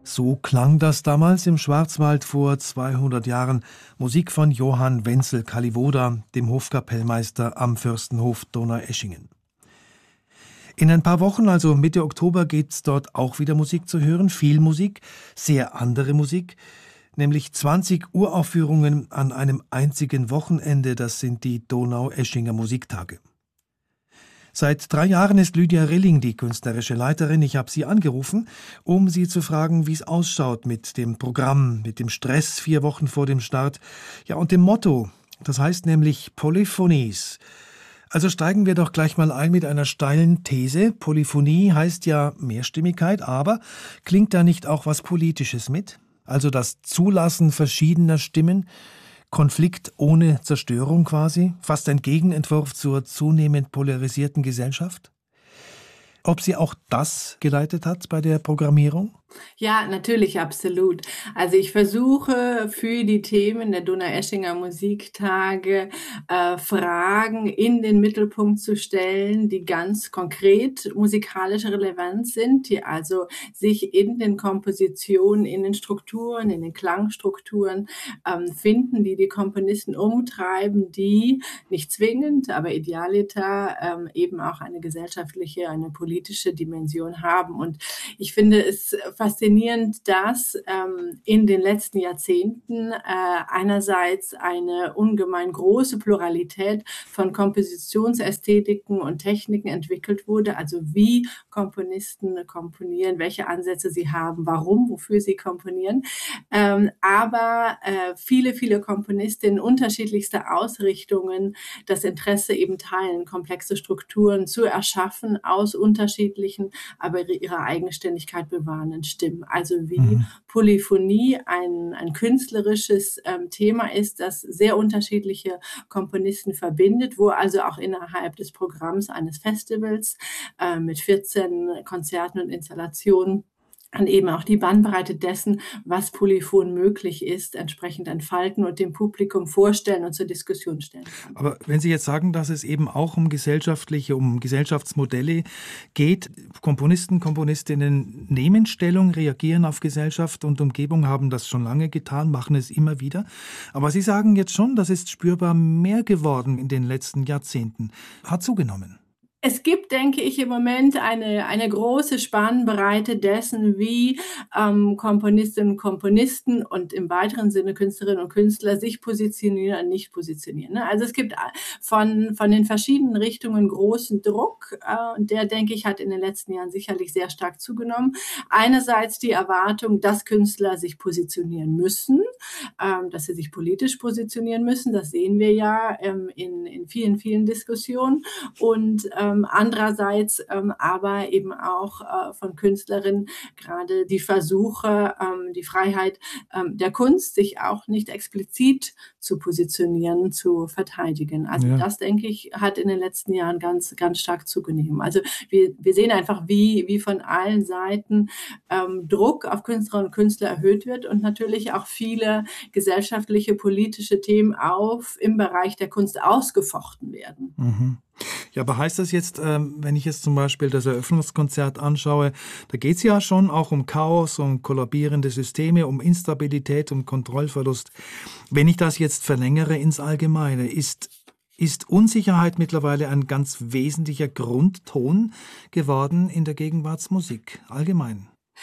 So klang das damals im Schwarzwald vor 200 Jahren. Musik von Johann Wenzel-Kalliwoda, dem Hofkapellmeister am Fürstenhof Donaueschingen. In ein paar Wochen, also Mitte Oktober, gibt's dort auch wieder Musik zu hören. Viel Musik, sehr andere Musik, nämlich 20 Uraufführungen an einem einzigen Wochenende. Das sind die Donaueschinger Musiktage. Seit 3 Jahren ist Lydia Rilling die künstlerische Leiterin. Ich habe sie angerufen, um sie zu fragen, wie es ausschaut mit dem Programm, mit dem Stress 4 Wochen vor dem Start. Ja, und dem Motto, das heißt nämlich Polyphonies. Also steigen wir doch gleich mal ein mit einer steilen These. Polyphonie heißt ja Mehrstimmigkeit, aber klingt da nicht auch was Politisches mit? Also das Zulassen verschiedener Stimmen, Konflikt ohne Zerstörung quasi, fast ein Gegenentwurf zur zunehmend polarisierten Gesellschaft? Ob sie auch das geleitet hat bei der Programmierung? Ja, natürlich, absolut. Also ich versuche für die Themen der Donaueschinger Musiktage Fragen in den Mittelpunkt zu stellen, die ganz konkret musikalische Relevanz sind, die also sich in den Kompositionen, in den Strukturen, in den Klangstrukturen finden, die die Komponisten umtreiben, die nicht zwingend, aber idealiter eben auch eine gesellschaftliche, eine politische Dimension haben. Und ich finde es faszinierend, dass in den letzten Jahrzehnten einerseits eine ungemein große Pluralität von Kompositionsästhetiken und Techniken entwickelt wurde, also wie Komponisten komponieren, welche Ansätze sie haben, warum, wofür sie komponieren. Aber viele, viele Komponistinnen unterschiedlichster Ausrichtungen das Interesse eben teilen, komplexe Strukturen zu erschaffen aus unterschiedlichen, aber ihre Eigenständigkeit bewahrenden Stimmen. Also wie Polyphonie ein künstlerisches Thema ist, das sehr unterschiedliche Komponisten verbindet, wo also auch innerhalb des Programms eines Festivals mit 14 Konzerten und Installationen und eben auch die Bandbreite dessen, was polyphon möglich ist, entsprechend entfalten und dem Publikum vorstellen und zur Diskussion stellen kann. Aber wenn Sie jetzt sagen, dass es eben auch um Gesellschaftsmodelle geht, Komponisten, Komponistinnen nehmen Stellung, reagieren auf Gesellschaft und Umgebung, haben das schon lange getan, machen es immer wieder. Aber Sie sagen jetzt schon, das ist spürbar mehr geworden in den letzten Jahrzehnten. Hat zugenommen. Es gibt, denke ich, im Moment eine große Spannbreite dessen, wie Komponistinnen und Komponisten und im weiteren Sinne Künstlerinnen und Künstler sich positionieren und nicht positionieren. Ne? Also es gibt von den verschiedenen Richtungen großen Druck und der, denke ich, hat in den letzten Jahren sicherlich sehr stark zugenommen. Einerseits die Erwartung, dass Künstler sich positionieren müssen, dass sie sich politisch positionieren müssen. Das sehen wir ja in vielen, vielen Diskussionen. Und andererseits aber eben auch von Künstlerinnen gerade die Versuche, die Freiheit der Kunst, sich auch nicht explizit zu positionieren, zu verteidigen. Also das, denke ich, hat in den letzten Jahren ganz, ganz stark zugenommen. Also wir sehen einfach, wie von allen Seiten Druck auf Künstlerinnen und Künstler erhöht wird und natürlich auch viele gesellschaftliche, politische Themen im Bereich der Kunst ausgefochten werden. Mhm. Ja, aber heißt das jetzt, wenn ich jetzt zum Beispiel das Eröffnungskonzert anschaue, da geht es ja schon auch um Chaos, um kollabierende Systeme, um Instabilität, um Kontrollverlust. Wenn ich das jetzt verlängere ins Allgemeine, ist Unsicherheit mittlerweile ein ganz wesentlicher Grundton geworden in der Gegenwartsmusik allgemein?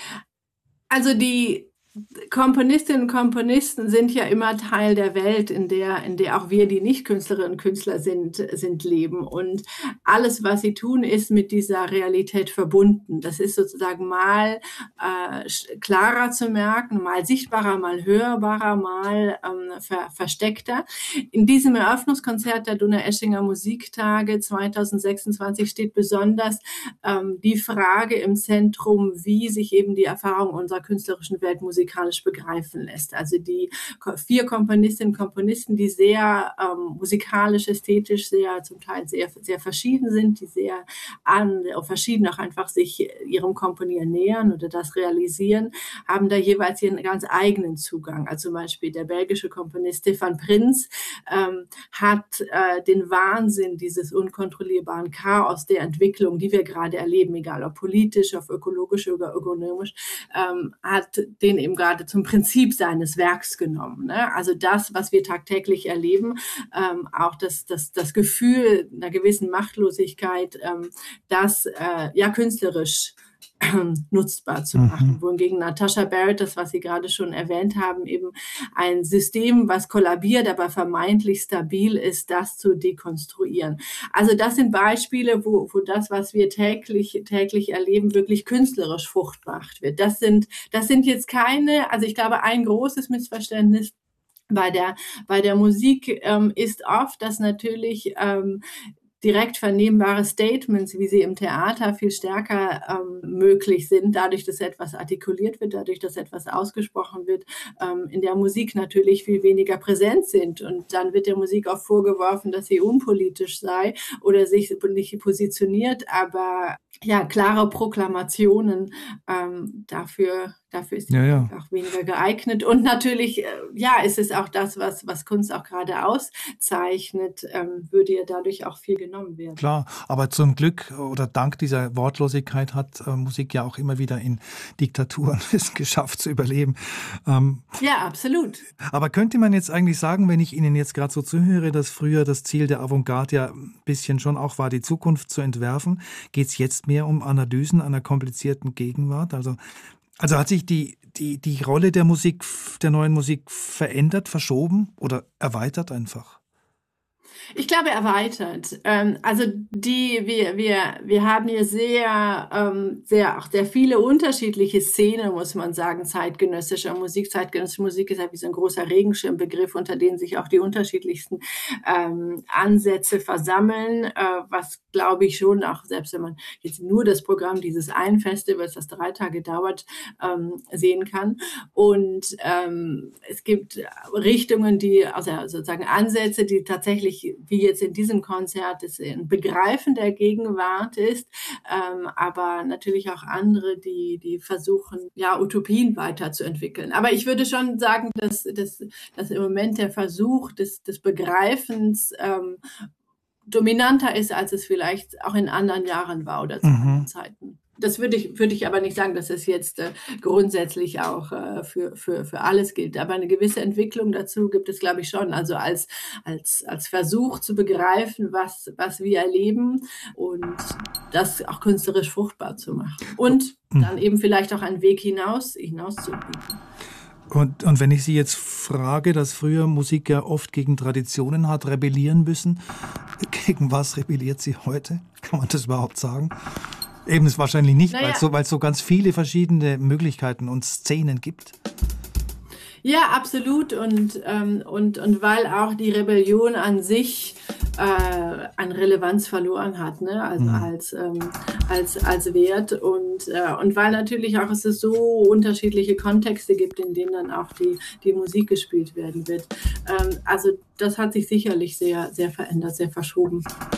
Also die Komponistinnen und Komponisten sind ja immer Teil der Welt, in der auch wir, die nicht Künstlerinnen und Künstler sind, leben. Und alles, was sie tun, ist mit dieser Realität verbunden. Das ist sozusagen mal klarer zu merken, mal sichtbarer, mal hörbarer, mal versteckter. In diesem Eröffnungskonzert der Donaueschinger Musiktage 2026 steht besonders die Frage im Zentrum, wie sich eben die Erfahrung unserer künstlerischen Weltmusik musikalisch begreifen lässt. Also die 4 Komponistinnen und Komponisten, die sehr musikalisch, ästhetisch zum Teil sehr, sehr verschieden sind, die sehr verschieden auch einfach sich ihrem Komponieren nähern oder das realisieren, haben da jeweils ihren ganz eigenen Zugang. Also zum Beispiel der belgische Komponist Stefan Prinz hat den Wahnsinn dieses unkontrollierbaren Chaos der Entwicklung, die wir gerade erleben, egal ob politisch, ob ökologisch oder ökonomisch, hat den eben gerade zum Prinzip seines Werks genommen. Ne? Also das, was wir tagtäglich erleben, auch das Gefühl einer gewissen Machtlosigkeit, das künstlerisch nutzbar zu machen. Wohingegen Natasha Barrett, das, was Sie gerade schon erwähnt haben, eben ein System, was kollabiert, aber vermeintlich stabil ist, das zu dekonstruieren. Also das sind Beispiele, wo das, was wir täglich erleben, wirklich künstlerisch fruchtbar wird. Das sind jetzt keine, also ich glaube, ein großes Missverständnis bei der Musik ist oft, dass natürlich direkt vernehmbare Statements, wie sie im Theater viel stärker möglich sind, dadurch, dass etwas artikuliert wird, dadurch, dass etwas ausgesprochen wird, in der Musik natürlich viel weniger präsent sind. Und dann wird der Musik auch vorgeworfen, dass sie unpolitisch sei oder sich nicht positioniert, aber ja, klare Proklamationen, dafür ist die auch weniger geeignet. Und natürlich, ist es auch das, was Kunst auch gerade auszeichnet, würde ja dadurch auch viel genommen werden. Klar, aber zum Glück oder dank dieser Wortlosigkeit hat Musik ja auch immer wieder in Diktaturen es geschafft zu überleben. Ja, absolut. Aber könnte man jetzt eigentlich sagen, wenn ich Ihnen jetzt gerade so zuhöre, dass früher das Ziel der Avantgarde ja ein bisschen schon auch war, die Zukunft zu entwerfen, geht es jetzt mehr um Analysen einer komplizierten Gegenwart? Also hat sich die Rolle der Musik, der neuen Musik verändert, verschoben oder erweitert einfach? Ich glaube, erweitert. Also wir haben hier sehr viele unterschiedliche Szenen, muss man sagen, zeitgenössischer Musik. Zeitgenössische Musik ist ja wie so ein großer Regenschirmbegriff, unter dem sich auch die unterschiedlichsten Ansätze versammeln, was, glaube ich, schon auch, selbst wenn man jetzt nur das Programm dieses einen Festivals, das 3 Tage dauert, sehen kann. Und es gibt Richtungen, also sozusagen Ansätze, die tatsächlich, wie jetzt in diesem Konzert, es ein Begreifen der Gegenwart ist, aber natürlich auch andere, die versuchen, Utopien weiterzuentwickeln. Aber ich würde schon sagen, dass im Moment der Versuch des Begreifens dominanter ist, als es vielleicht auch in anderen Jahren war oder zu anderen Zeiten. Das würde ich aber nicht sagen, dass es jetzt grundsätzlich auch für alles gilt. Aber eine gewisse Entwicklung dazu gibt es, glaube ich, schon. Also als Versuch zu begreifen, was wir erleben und das auch künstlerisch fruchtbar zu machen. Und dann eben vielleicht auch einen Weg hinaus zu bieten. Und wenn ich Sie jetzt frage, dass früher Musik ja oft gegen Traditionen hat rebellieren müssen, gegen was rebelliert sie heute? Kann man das überhaupt sagen? Eben ist wahrscheinlich nicht, weil es so ganz viele verschiedene Möglichkeiten und Szenen gibt. Ja, absolut. Und weil auch die Rebellion an sich an Relevanz verloren hat, ne? Also als Wert und weil natürlich auch es so unterschiedliche Kontexte gibt, in denen dann auch die Musik gespielt werden wird. Also das hat sich sicherlich sehr, sehr verändert, sehr verschoben.